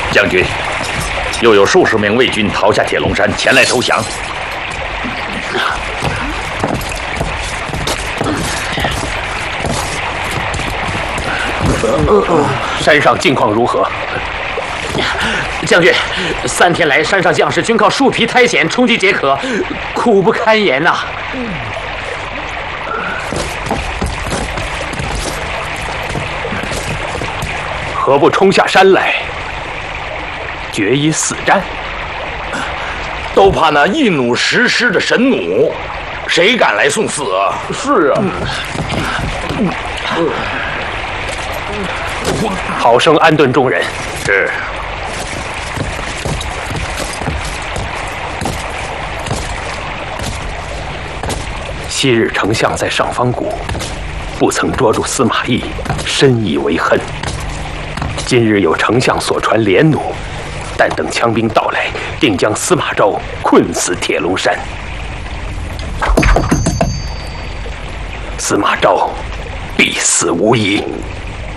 将军，又有数十名魏军逃下铁龙山，前来投降。 山上境况如何？ 将军，3天来，山上将士均靠树皮苔藓充饥解渴，苦不堪言呐。 何不冲下山来，决一死战？ 都怕那一弩10师的神弩，谁敢来送死啊？ 是啊。好生安顿众人。 是。 昔日丞相在上方谷，不曾捉住司马懿，深以为恨。今日有丞相所传连弩，但等枪兵到来，定将司马昭困死铁龙山。司马昭必死无疑。